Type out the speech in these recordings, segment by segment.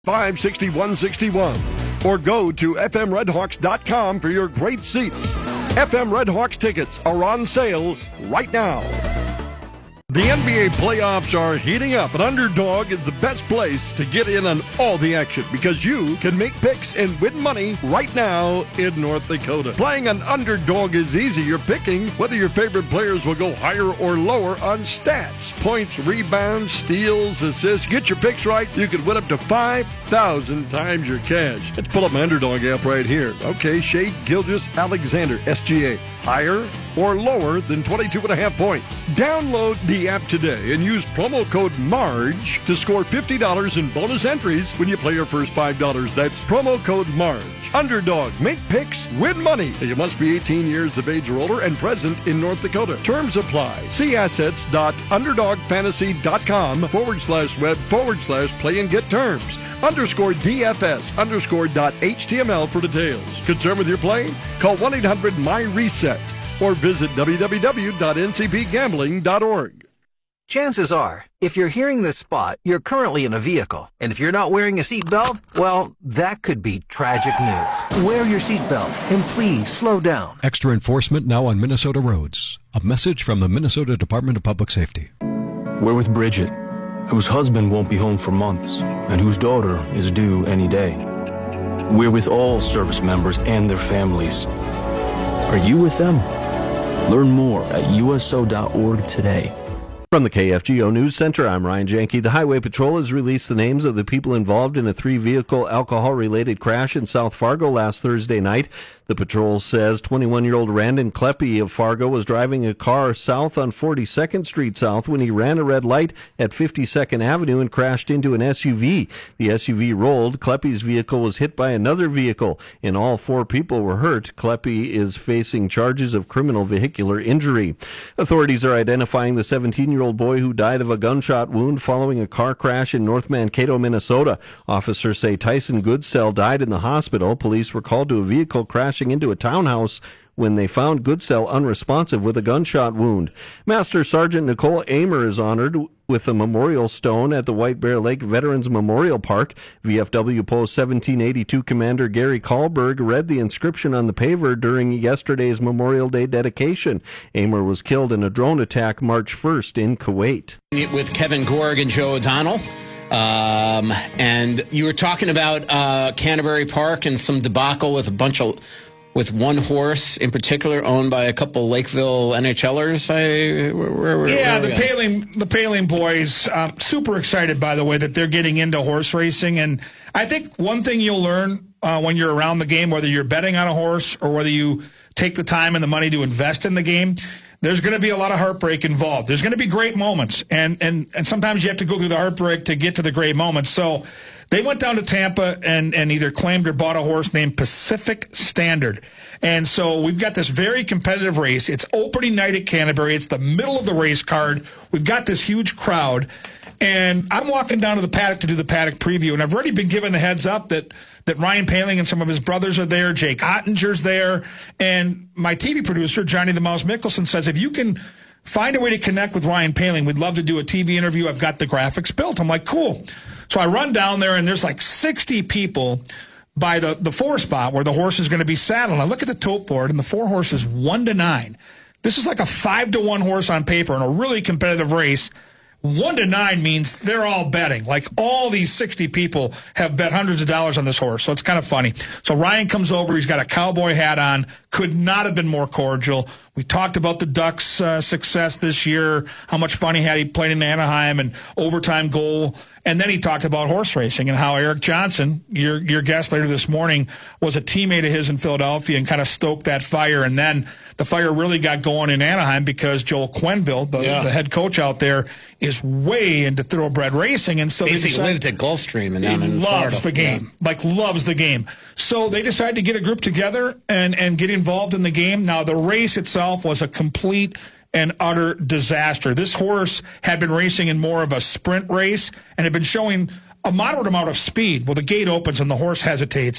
56161 or go to fmredhawks.com for your great seats. FM Redhawks tickets are on sale right now. The NBA playoffs are heating up, and Underdog is the best place to get in on all the action because you can make picks and win money right now in North Dakota. Playing on Underdog is easy. You're picking whether your favorite players will go higher or lower on stats. Points, rebounds, steals, assists. Get your picks right. You could win up to 5,000 times your cash. Let's pull up my Underdog app right here. Okay, Shea Gilgeous-Alexander, SGA. Higher or lower than 22.5 points. Download the app today and use promo code MARGE to score $50 in bonus entries when you play your first $5. That's promo code MARGE. Underdog. Make picks, win money. You must be 18 years of age or older and present in North Dakota. Terms apply. See assets.underdogfantasy.com/web/play and get terms. _DFS_.html for details. Concerned with your play? Call 1-800-MY-RESET or visit www.ncpgambling.org. Chances are, if you're hearing this spot, you're currently in a vehicle. And if you're not wearing a seatbelt, well, that could be tragic news. Wear your seatbelt and please slow down. Extra enforcement now on Minnesota roads. A message from the Minnesota Department of Public Safety. We're with Bridget, whose husband won't be home for months and whose daughter is due any day. We're with all service members and their families. Are you with them? Learn more at uso.org today. From the KFGO News Center, I'm Ryan Janke. The Highway Patrol has released the names of the people involved in a 3-vehicle alcohol-related crash in South Fargo last Thursday night. The patrol says 21-year-old Randon Kleppe of Fargo was driving a car south on 42nd Street South when he ran a red light at 52nd Avenue and crashed into an SUV. The SUV rolled. Kleppe's vehicle was hit by another vehicle, and all 4 people were hurt. Kleppe is facing charges of criminal vehicular injury. Authorities are identifying the 17-year-old boy who died of a gunshot wound following a car crash in North Mankato, Minnesota. Officers say Tyson Goodsell died in the hospital. Police were called to a vehicle crashing into a townhouse when they found Goodsell unresponsive with a gunshot wound. Master Sergeant Nicole Amer is honored with a memorial stone at the White Bear Lake Veterans Memorial Park. VFW Post 1782 Commander Gary Kahlberg read the inscription on the paver during yesterday's Memorial Day dedication. Amer was killed in a drone attack March 1st in Kuwait. With Kevin Gorg and Joe O'Donnell. And you were talking about Canterbury Park and some debacle with one horse in particular owned by a couple Lakeville NHLers. The Paling boys. Super excited, by the way, that they're getting into horse racing. And I think one thing you'll learn when you're around the game, whether you're betting on a horse or whether you take the time and the money to invest in the game, there's going to be a lot of heartbreak involved. There's going to be great moments, and sometimes you have to go through the heartbreak to get to the great moments. So they went down to Tampa and either claimed or bought a horse named Pacific Standard. And so we've got this very competitive race. It's opening night at Canterbury. It's the middle of the race card. We've got this huge crowd. And I'm walking down to the paddock to do the paddock preview, and I've already been given the heads up that Ryan Paling and some of his brothers are there. Jake Ottinger's there. And my TV producer, Johnny the Mouse Mickelson, says, if you can find a way to connect with Ryan Paling, we'd love to do a TV interview. I've got the graphics built. I'm like, cool. So I run down there, and there's like 60 people by the 4 spot where the horse is going to be saddled. And I look at the tote board, and the 4 horses 1-9. This is like a 5-1 horse on paper in a really competitive race. 1-9 means they're all betting. Like all these 60 people have bet hundreds of dollars on this horse. So it's kind of funny. So Ryan comes over. He's got a cowboy hat on. Could not have been more cordial. We talked about the Ducks' success this year, how much fun he had. He played in Anaheim and overtime goal. And then he talked about horse racing and how Eric Johnson, your guest later this morning, was a teammate of his in Philadelphia and kind of stoked that fire. And then the fire really got going in Anaheim because Joel Quenneville, the head coach out there, is way into thoroughbred racing. And so basically lived at Gulfstream and down in Florida. Loves the game, loves the game. So they decided to get a group together and get involved in the game. Now, the race itself was a complete and utter disaster. This horse had been racing in more of a sprint race and had been showing a moderate amount of speed. Well, the gate opens and the horse hesitates,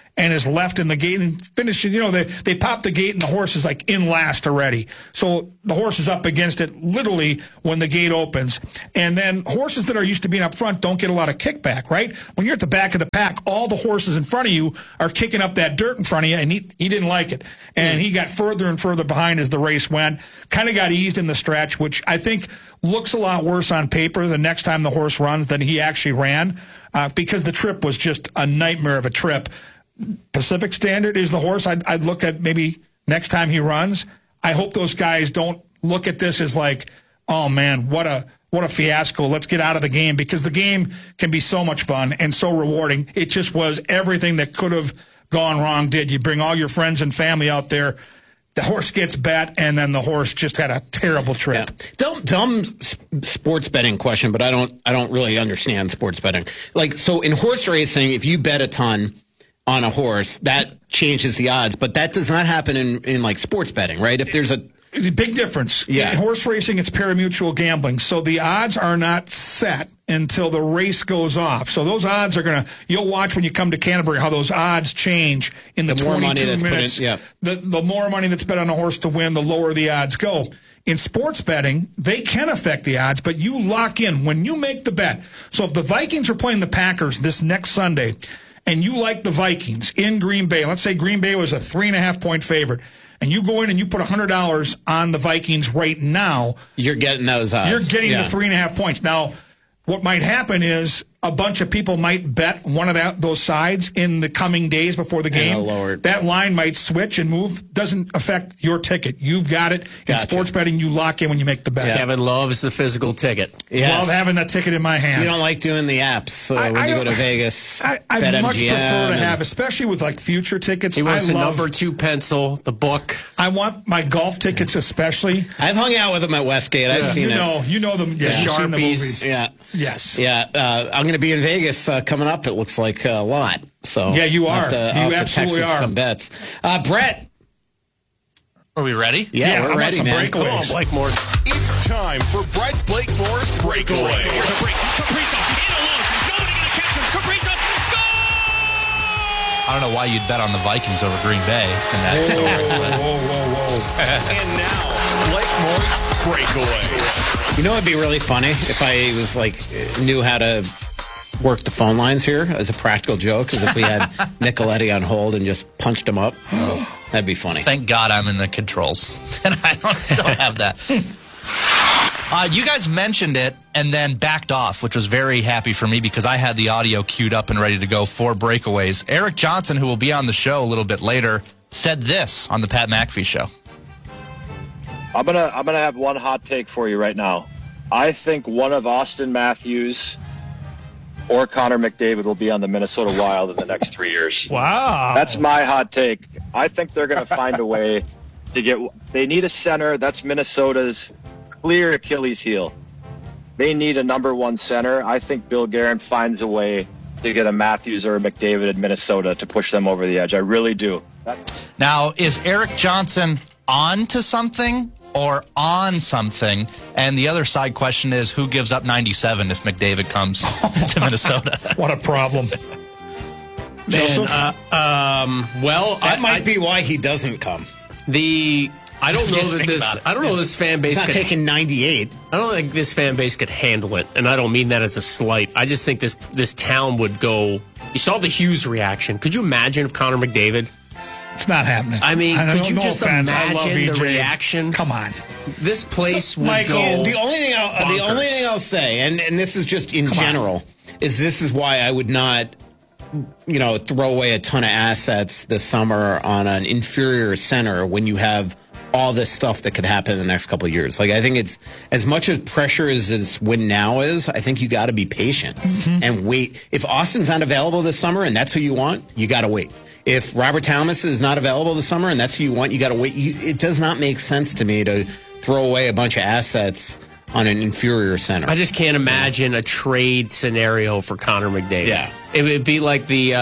and is left in the gate and finishes. They pop the gate and the horse is like in last already. So the horse is up against it literally when the gate opens. And then horses that are used to being up front don't get a lot of kickback, right? When you're at the back of the pack, all the horses in front of you are kicking up that dirt in front of you, and he didn't like it. And he got further and further behind as the race went. Kind of got eased in the stretch, which I think looks a lot worse on paper the next time the horse runs than he actually ran, because the trip was just a nightmare of a trip. Pacific Standard is the horse I'd look at maybe next time he runs. I hope those guys don't look at this as like, oh man, what a fiasco. Let's get out of the game, because the game can be so much fun and so rewarding. It just was everything that could have gone wrong did. You bring all your friends and family out there. The horse gets bet, and then the horse just had a terrible trip. Yeah. Dumb sports betting question, but I don't really understand sports betting. Like, so in horse racing, if you bet a ton on a horse, that changes the odds, but that does not happen in like sports betting, right? If there's a big difference. In horse racing, it's pari-mutuel gambling, so the odds are not set until the race goes off. So those odds are you'll watch when you come to Canterbury how those odds change in the 22 minutes. The more money that's bet on a horse to win, the lower the odds go. In sports betting, they can affect the odds, but you lock in when you make the bet. So if the Vikings are playing the Packers this next Sunday, and you like the Vikings in Green Bay, let's say Green Bay was a 3.5-point favorite, and you go in and you put $100 on the Vikings right now, you're getting those odds. You're getting the 3.5 points. Now, what might happen is a bunch of people might bet one of those sides in the coming days before the game. That line might switch and move. Doesn't affect your ticket. You've got it. In sports betting, you lock in when you make the bet. Yeah. Kevin loves the physical ticket. Yes. Love having that ticket in my hand. You don't like doing the apps when you go to Vegas. I much prefer to have, especially with like future tickets. He wants the number 2 pencil, the book. I want my golf tickets especially. I've hung out with them at Westgate. I've seen it. You know them. Yeah. Sharpies. Yeah. Yes. Yeah. I'm going to be in Vegas coming up. It looks like a lot. So yeah, you are. You absolutely are. Some bets. Brett. Are we ready? Yeah, we're ready, man. Come on, Blakemore. It's time for Brett Blakemore's Breakaway. Kaprizov in alone. Nobody going to catch him. Kaprizov score! I don't know why you'd bet on the Vikings over Green Bay in that story. Whoa. And now, Blakemore's Breakaway. You know, it'd be really funny if I was knew how to work the phone lines here as a practical joke, as if we had Nicoletti on hold and just punched him up. That'd be funny. Thank God I'm in the controls, and I don't have that. You guys mentioned it and then backed off, which was very happy for me because I had the audio queued up and ready to go for breakaways. Eric Johnson, who will be on the show a little bit later, said this on the Pat McAfee show. I'm gonna have one hot take for you right now. I think one of Austin Matthews or Connor McDavid will be on the Minnesota Wild in the next 3 years. Wow. That's my hot take. I think they're going to find a way to get – they need a center. That's Minnesota's clear Achilles heel. They need a number one center. I think Bill Guerin finds a way to get a Matthews or a McDavid in Minnesota to push them over the edge. I really do. Now, is Eric Johnson on to something or on something? And the other side question is, who gives up 97 if McDavid comes to Minnesota? What a problem. Joseph? That might be why he doesn't come. I don't know that this. I don't know this fan base. He's not taking 98. I don't think this fan base could handle it, and I don't mean that as a slight. I just think this town would go. You saw the Hughes reaction. Could you imagine if Connor McDavid? It's not happening. I mean, could you just imagine the reaction? Come on. This place would Michael, go. The only thing I'll say, and this is just in general, is this is why I would not, throw away a ton of assets this summer on an inferior center when you have all this stuff that could happen in the next couple of years. I think it's as much as pressure as this win now is, I think you got to be patient and wait. If Austin's not available this summer and that's who you want, you got to wait. If Robert Thomas is not available this summer and that's who you want, you got to wait. It does not make sense to me to throw away a bunch of assets on an inferior center. I just can't imagine a trade scenario for Connor McDavid. Yeah. It would be like the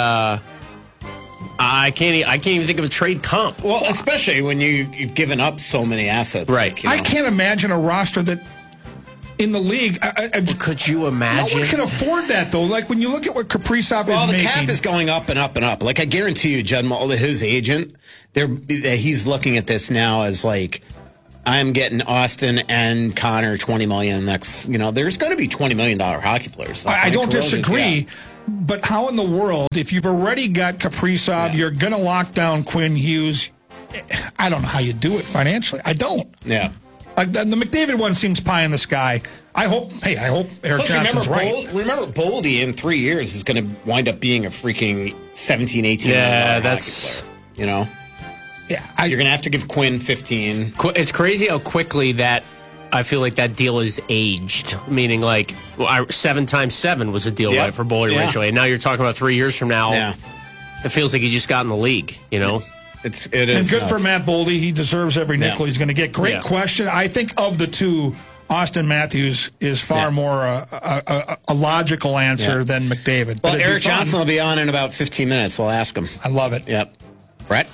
I can't even think of a trade comp. Well, especially when you've given up so many assets. Right. I can't imagine a roster that in the league. Could you imagine? No one can afford that, though. Like, when you look at what Kaprizov is the making. cap is going up and up and up. Like, I guarantee you, Judd Mulder, his agent, he's looking at this now as like, I'm getting Austin and Connor $20 million next. There's going to be $20 million hockey players. I don't disagree, but how in the world, if you've already got Kaprizov, you're going to lock down Quinn Hughes? I don't know how you do it financially. I don't. Yeah. Like the McDavid one seems pie in the sky. I hope Eric Johnson's right. Remember, Boldy in 3 years is going to wind up being a freaking 17, 18 million that's hockey player, Yeah, you're going to have to give Quinn 15. It's crazy how quickly that I feel like that deal is aged. Meaning, like 7 times 7 was a deal right for Boldy originally, and now you're talking about 3 years from now. Yeah. It feels like he just got in the league. It is and good nuts. for Matt Boldy. He deserves every nickel he's going to get. Great question. I think of the two, Austin Matthews is far more a logical answer than McDavid. Well, Eric Johnson will be on in about 15 minutes. We'll ask him. I love it. Yep. Brett?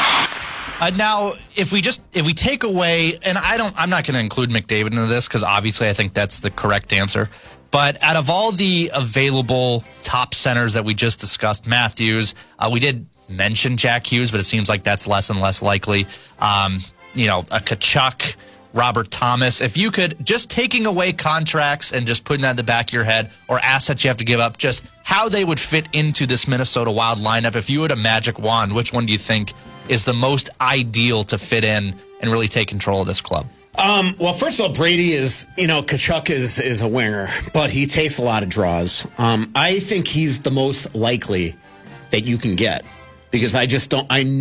Now, if we take away, and I'm not going to include McDavid into this because obviously I think that's the correct answer. But out of all the available top centers that we just discussed, Matthews, we did mention Jack Hughes, but it seems like that's less and less likely. A Tkachuk, Robert Thomas. If you could, just taking away contracts and just putting that in the back of your head, or assets you have to give up, just how they would fit into this Minnesota Wild lineup. If you had a magic wand, which one do you think is the most ideal to fit in and really take control of this club? Well, first of all, Brady is, Tkachuk is a winger, but he takes a lot of draws. I think he's the most likely that you can get. Because I just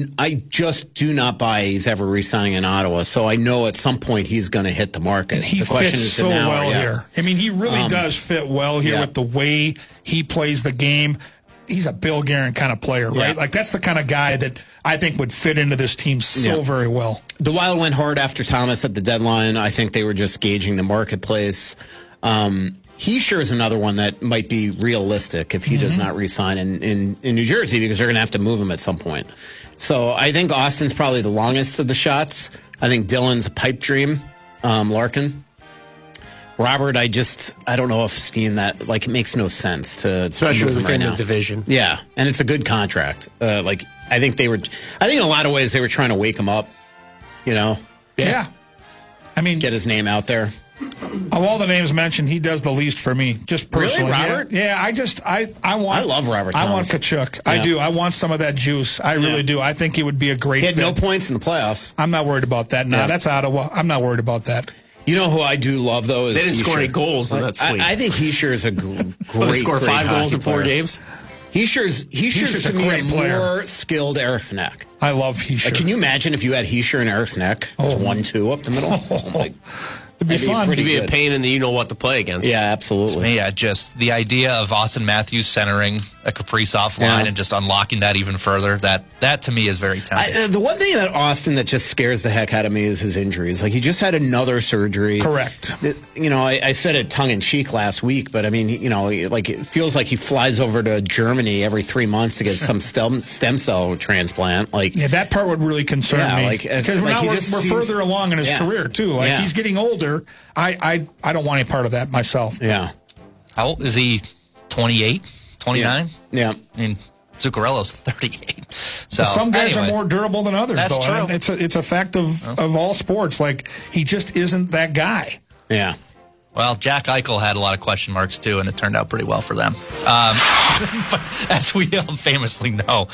do not buy he's ever re-signing in Ottawa. So I know at some point he's going to hit the market. And he fits so well here. I mean, he really does fit well here with the way he plays the game. He's a Bill Guerin kind of player, right? Like, that's the kind of guy that I think would fit into this team so very well. The Wild went hard after Thomas at the deadline. I think they were just gauging the marketplace. He sure is another one that might be realistic if he does not re-sign in New Jersey, because they're going to have to move him at some point. So I think Austin's probably the longest of the shots. I think Dylan's a pipe dream. Larkin. Robert, I don't know if Steen it makes no sense to especially move him within right the now. division. Yeah, and it's a good contract. I think in a lot of ways they were trying to wake him up. Yeah. I mean, get his name out there. Of all the names mentioned, he does the least for me, just personally. Really, Robert? Yeah, I love Robert Thomas. I want Tkachuk. I do. I want some of that juice. I really do. I think he would be a great fit. He had fit. no points in the playoffs. I'm not worried about that. No, that's Ottawa. I'm not worried about that. You know who I do love, though? Is they didn't score Hischier. any goals in that sweep. I think Hischier is a great they scored 5 goals in 4 player. games? Hischier's a to me great player. more skilled Eriksson Ek. I love Hischier. Can you imagine if you had Hischier and Eriksson Ek? It's 1-2 up the middle. It'd be fun. It'd be a pain in the you-know-what to play against. Yeah, absolutely. Yeah, just the idea of Austin Matthews centering a Kaprizov line and just unlocking that even further, that to me is very tempting. The one thing about Austin that just scares the heck out of me is his injuries. Like, he just had another surgery. Correct. I said it tongue-in-cheek last week, but I mean, it feels like he flies over to Germany every 3 months to get some stem cell transplant. Yeah, that part would really concern me. Because we're further along in his career, too. He's getting older. I don't want any part of that myself. Yeah. How old is he? 28? 29? Yeah. I mean, Zuccarello's 38. So some guys are more durable than others, that's though. true. It's a fact of all sports. Like, he just isn't that guy. Yeah. Well, Jack Eichel had a lot of question marks, too, and it turned out pretty well for them. As we famously know.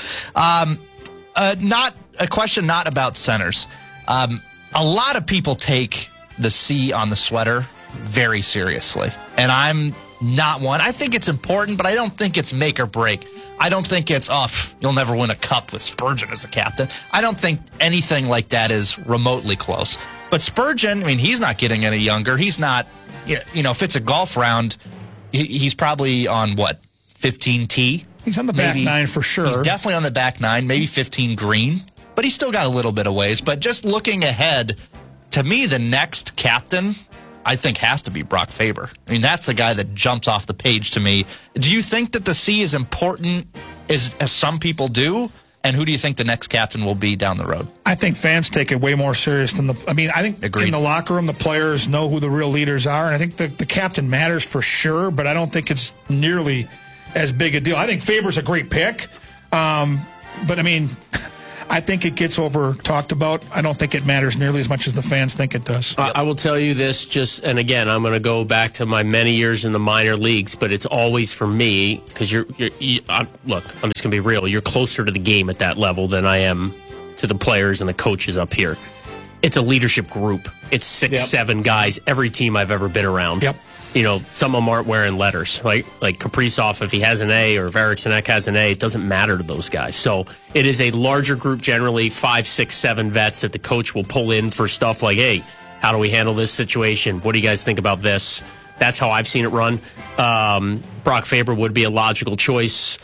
Not a question not about centers. A lot of people take the C on the sweater very seriously. And I'm not one. I think it's important, but I don't think it's make or break. I don't think it's, you'll never win a cup with Spurgeon as the captain. I don't think anything like that is remotely close. But Spurgeon, I mean, he's not getting any younger. He's not, if it's a golf round, he's probably on, 15T? He's on the back nine for sure. He's definitely on the back nine, maybe 15 green. But he's still got a little bit of ways. But just looking ahead, to me, the next captain, I think, has to be Brock Faber. I mean, that's the guy that jumps off the page to me. Do you think that the C is important as some people do? And who do you think the next captain will be down the road? I think fans take it way more serious than I think Agreed. In the locker room, the players know who the real leaders are. And I think the captain matters for sure, but I don't think it's nearly as big a deal. I think Faber's a great pick. But I think it gets talked about. I don't think it matters nearly as much as the fans think it does. I will tell you this, and again, I'm going to go back to my many years in the minor leagues, but it's always for me, because look, I'm just going to be real. You're closer to the game at that level than I am to the players and the coaches up here. It's a leadership group. It's 6-7 guys, every team I've ever been around. Yep. Some of them aren't wearing letters. Like Kaprizov, if he has an A, or if Eriksson Ek has an A, it doesn't matter to those guys. So it is a larger group, generally 5, 6, 7 vets that the coach will pull in for stuff like, hey, how do we handle this situation? What do you guys think about this? That's how I've seen it run. Brock Faber would be a logical choice.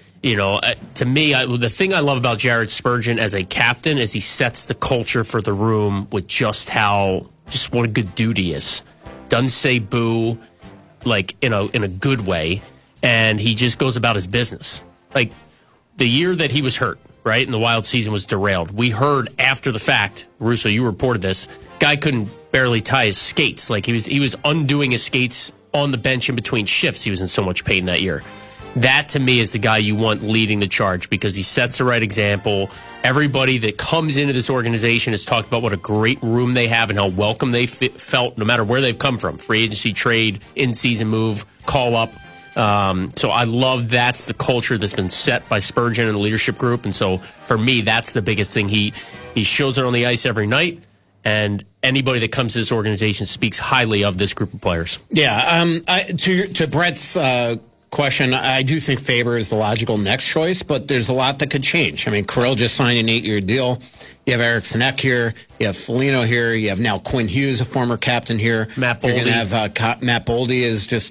To me, the thing I love about Jared Spurgeon as a captain is he sets the culture for the room with just what a good dude he is. Doesn't say boo, in a good way, and he just goes about his business. Like the year that he was hurt, right, and the Wild season was derailed, we heard after the fact, Russo, you reported this, guy couldn't barely tie his skates. Like he was undoing his skates on the bench in between shifts. He was in so much pain that year. That, to me, is the guy you want leading the charge because he sets the right example. Everybody that comes into this organization has talked about what a great room they have and how welcome they felt no matter where they've come from. Free agency, trade, in-season move, call-up. So I love that's the culture that's been set by Spurgeon and the leadership group. And so, for me, that's the biggest thing. He shows it on the ice every night, and anybody that comes to this organization speaks highly of this group of players. Yeah, to Brett's question, I do think Faber is the logical next choice, but there's a lot that could change. Kirill just signed an 8-year deal. You have Eriksson Ek here. You have Foligno here. You have now Quinn Hughes, a former captain here. Matt Boldy. You're going to have Matt Boldy is just,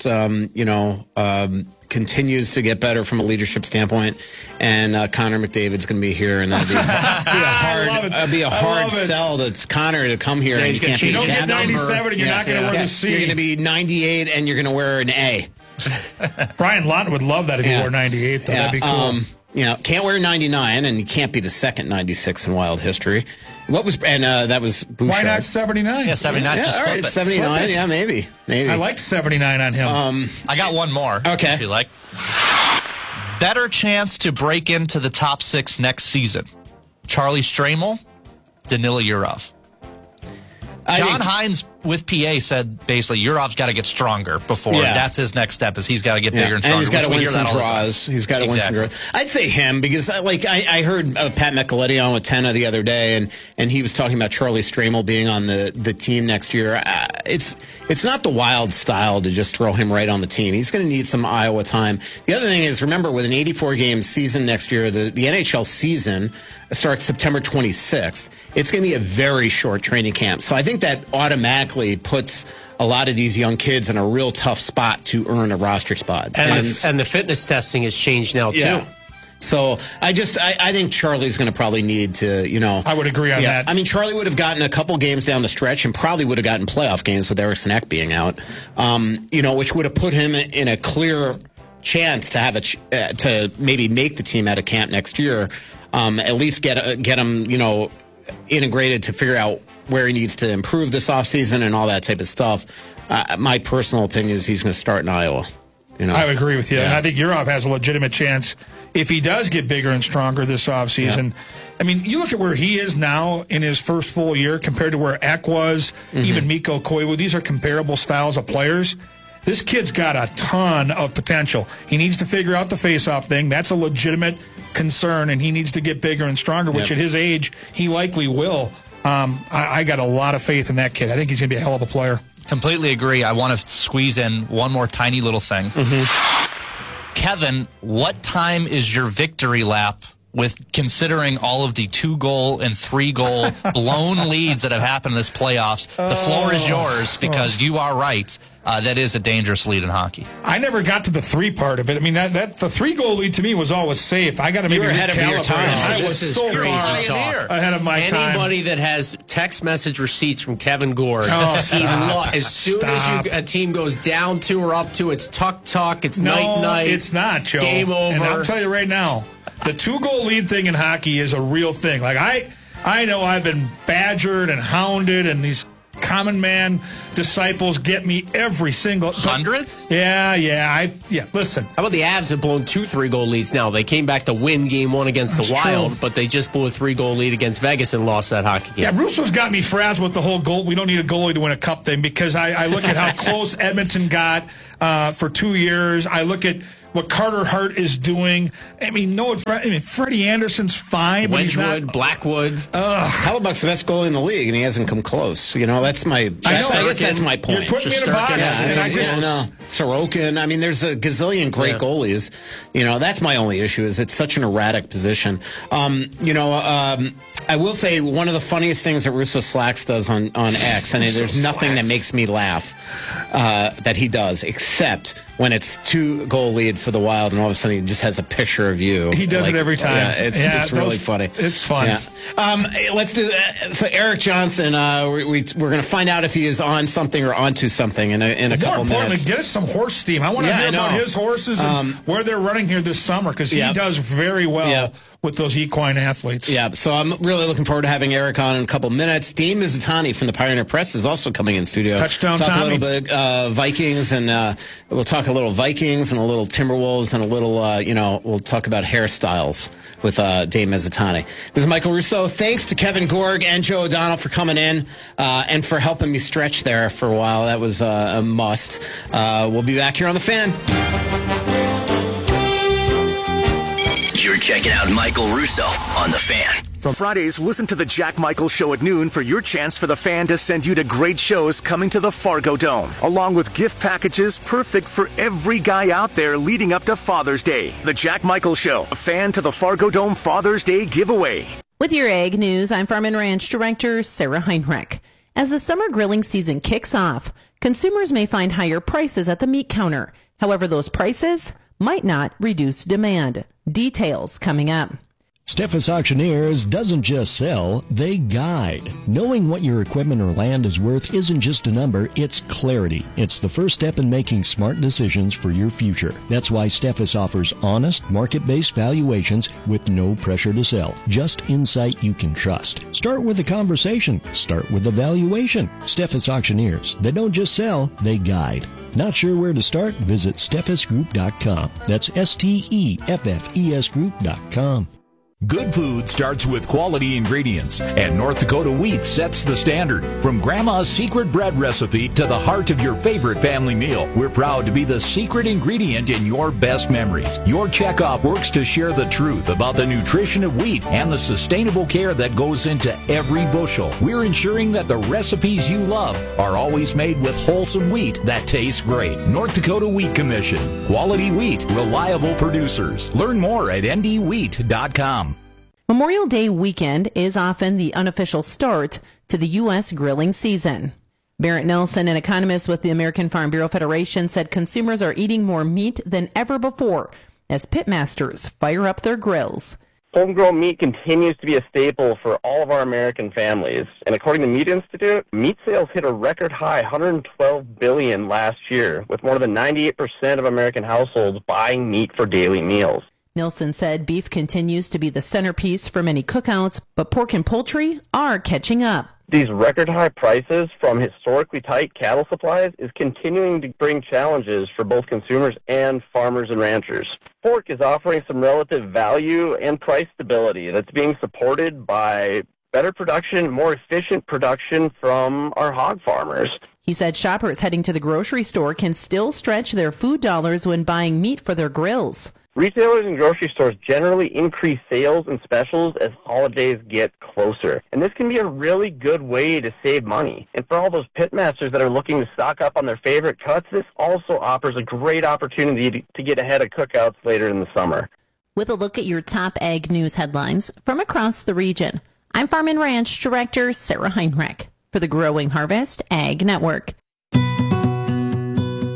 continues to get better from a leadership standpoint. And Connor McDavid's going to be here, and that'll be a hard sell to Connor to come here. Yeah, and you don't get 97 and you're not going to wear the C. You're going to be 98 and you're going to wear an A. Brian Lawton would love that if he wore 98, though. That'd be cool. Can't wear 99, and you can't be the second 96 in Wild history. That was Bouchard. Why not 79? Yeah, 79. Yeah, just all flip right, it. 79. Yeah, maybe. I like 79 on him. I got one more. Okay. If you like. Better chance to break into the top 6 next season. Charlie Stramel, Danila Yurov. John Hines with PA said basically Yurov's got to get stronger before. That's his next step is he's got to get bigger and stronger. And he's got to win some draws. He's got to win some draws. I'd say him because I heard Pat Micheletti on with Tenna the other day, and he was talking about Charlie Stramel being on the team next year. It's not the Wild style to just throw him right on the team. He's going to need some Iowa time. The other thing is, remember, with an 84-game season next year, the NHL season starts September 26th. It's going to be a very short training camp. So I think that automatically puts a lot of these young kids in a real tough spot to earn a roster spot. And the fitness testing has changed now, too. So I think Charlie's going to probably need to, I would agree on that. Charlie would have gotten a couple games down the stretch and probably would have gotten playoff games with Eriksson Ek being out, which would have put him in a clear chance to have to maybe make the team out of camp next year. At least get him, integrated to figure out where he needs to improve this offseason and all that type of stuff. My personal opinion is he's going to start in Iowa. I would agree with you. Yeah. And I think Yurov has a legitimate chance if he does get bigger and stronger this offseason. Yeah. You look at where he is now in his first full year compared to where Ek was, even Mikko Koivu. These are comparable styles of players. This kid's got a ton of potential. He needs to figure out the face-off thing. That's a legitimate concern, and he needs to get bigger and stronger, which at his age, he likely will. I got a lot of faith in that kid. I think he's going to be a hell of a player. Completely agree. I want to squeeze in one more tiny little thing. Kevin, what time is your victory lap with considering all of the 2-goal and 3-goal blown leads that have happened in this playoffs? The floor is yours because you are right. That is a dangerous lead in hockey. I never got to the 3 part of it. That the 3-goal lead to me was always safe. I got to maybe ahead of your time. I was so far ahead of my time. Anybody that has text message receipts from Kevin Gord, as soon as a team goes down 2 or up 2, it's tuck, it's night. It's not, Joe. Game over. And I'll tell you right now, the 2-goal lead thing in hockey is a real thing. Like, I know I've been badgered and hounded, and these common man disciples get me every single... Hundreds? Yeah. Listen. How about the Avs have blown 2 3-goal leads now? They came back to win game 1 against the Wild, true. but they just blew a 3-goal lead against Vegas and lost that hockey game. Yeah, Russo's got me frazzled with the whole goal. We don't need a goalie to win a cup thing, because I look at how close Edmonton got for 2 years. I look at what Carter Hart is doing. I mean, Freddie Anderson's fine, but he's Wedgwood, not. Blackwood. Hellebuck's the best goalie in the league, and he hasn't come close. You know, that's my. I guess that's my point. You're putting me in a box. I know. Sorokin. I mean, there's a gazillion great goalies. You know, that's my only issue. Is it's such an erratic position. I will say one of the funniest things that Russo Slacks does on X, and there's nothing that makes me laugh that he does, except when it's 2-goal lead for the Wild, and all of a sudden he just has a picture of you. He does it every time. Yeah, it's really funny. It's fun. Yeah. Let's do so. Eric Johnson, we're going to find out if he is on something or onto something in a couple minutes. More importantly, get us some horse steam. I want to hear about his horses and where they're running here this summer, because he does very well with those equine athletes. Yeah, so I'm really looking forward to having Eric on in a couple minutes. Dane Mizutani from the Pioneer Press is also coming in studio. Touchdown talk Tommy. a little bit Vikings, and we'll talk a little Vikings and a little Timberwolves and a little, we'll talk about hairstyles with Dane Mizutani. This is Michael Russo. Thanks to Kevin Gorg and Joe O'Donnell for coming in and for helping me stretch there for a while. That was a must. We'll be back here on The Fan. You're checking out Michael Russo on The Fan. From Fridays, listen to the Jack Michael Show at noon for your chance for The Fan to send you to great shows coming to the Fargo Dome, along with gift packages perfect for every guy out there leading up to Father's Day. The Jack Michael Show, a Fan to the Fargo Dome Father's Day giveaway. With your Ag News, I'm Farm and Ranch Director Sarah Heinrich. As the summer grilling season kicks off, consumers may find higher prices at the meat counter. However, those prices might not reduce demand. Details coming up. Steffes Auctioneers doesn't just sell, they guide. Knowing what your equipment or land is worth isn't just a number, it's clarity. It's the first step in making smart decisions for your future. That's why Steffes offers honest, market-based valuations with no pressure to sell. Just insight you can trust. Start with a conversation. Start with a valuation. Steffes Auctioneers, they don't just sell, they guide. Not sure where to start? Visit SteffesGroup.com. That's STEFFES Group.com. Good food starts with quality ingredients, and North Dakota Wheat sets the standard. From Grandma's secret bread recipe to the heart of your favorite family meal, we're proud to be the secret ingredient in your best memories. Your checkoff works to share the truth about the nutrition of wheat and the sustainable care that goes into every bushel. We're ensuring that the recipes you love are always made with wholesome wheat that tastes great. North Dakota Wheat Commission. Quality wheat, reliable producers. Learn more at ndwheat.com. Memorial Day weekend is often the unofficial start to the U.S. grilling season. Barrett Nelson, an economist with the American Farm Bureau Federation, said consumers are eating more meat than ever before as pitmasters fire up their grills. Homegrown meat continues to be a staple for all of our American families. And according to Meat Institute, meat sales hit a record high $112 billion last year, with more than 98% of American households buying meat for daily meals. Nelson said beef continues to be the centerpiece for many cookouts, but pork and poultry are catching up. These record high prices from historically tight cattle supplies is continuing to bring challenges for both consumers and farmers and ranchers. Pork is offering some relative value and price stability that's being supported by better production, more efficient production from our hog farmers. He said shoppers heading to the grocery store can still stretch their food dollars when buying meat for their grills. Retailers and grocery stores generally increase sales and specials as holidays get closer. And this can be a really good way to save money. And for all those pitmasters that are looking to stock up on their favorite cuts, this also offers a great opportunity to get ahead of cookouts later in the summer. With a look at your top ag news headlines from across the region, I'm Farm and Ranch Director Sarah Heinrich for the Growing Harvest Ag Network.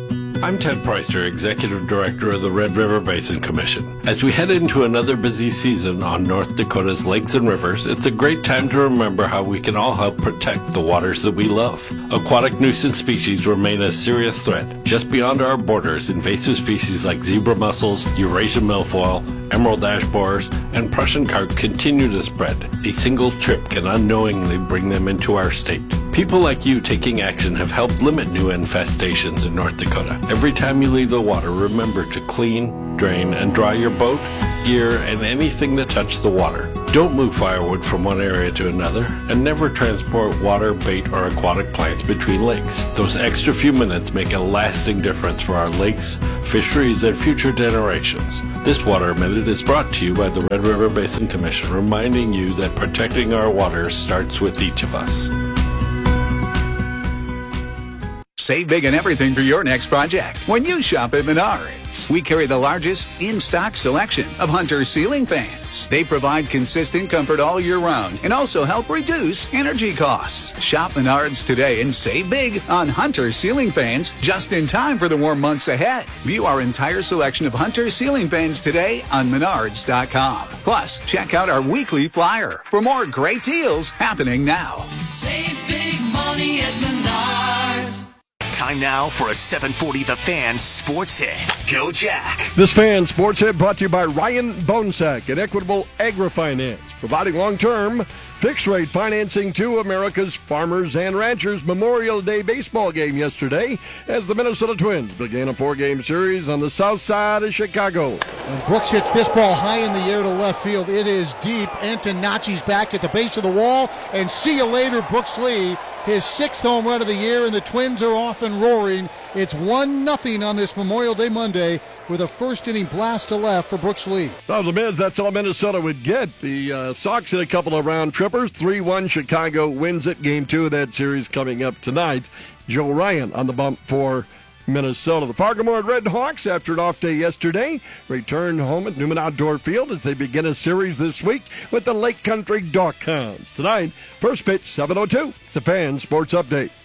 I'm Ted Preuster, Executive Director of the Red River Basin Commission. As we head into another busy season on North Dakota's lakes and rivers, it's a great time to remember how we can all help protect the waters that we love. Aquatic nuisance species remain a serious threat. Just beyond our borders, invasive species like zebra mussels, Eurasian milfoil, emerald ash borers, and Prussian carp continue to spread. A single trip can unknowingly bring them into our state. People like you taking action have helped limit new infestations in North Dakota. Every time you leave the water, remember to clean, drain, and dry your boat, gear, and anything that touched the water. Don't move firewood from one area to another, and never transport water, bait, or aquatic plants between lakes. Those extra few minutes make a lasting difference for our lakes, fisheries, and future generations. This Water Minute is brought to you by the Red River Basin Commission, reminding you that protecting our waters starts with each of us. Save big on everything for your next project when you shop at Menards. We carry the largest in-stock selection of Hunter ceiling fans. They provide consistent comfort all year round and also help reduce energy costs. Shop Menards today and save big on Hunter ceiling fans just in time for the warm months ahead. View our entire selection of Hunter ceiling fans today on Menards.com. Plus, check out our weekly flyer for more great deals happening now. Save big money at Menards. Time now for a 740 The Fan Sports Hit. Go Jack. This Fan Sports Hit brought to you by Ryan Bonesack at Equitable Agri-Finance, providing long-term fixed-rate financing to America's farmers and ranchers. Memorial Day baseball game yesterday as the Minnesota Twins began a 4-game series on the south side of Chicago. And Brooks hits this ball high in the air to left field. It is deep. Antonacci's back at the base of the wall. And see you later, Brooks Lee. His 6th home run of the year, and the Twins are off and roaring. It's 1-0 on this Memorial Day Monday with a first-inning blast to left for Brooks Lee. Well, the Miz, that's all Minnesota would get. The Sox hit a couple of round trippers. 3-1, Chicago wins it. Game 2 of that series coming up tonight. Joe Ryan on the bump for Minnesota. The Fargo-Moorhead Red Hawks, after an off day yesterday, return home at Newman Outdoor Field as they begin a series this week with the Lake Country Doghounds. Tonight, first pitch, 7:02. It's a Fan Sports Update.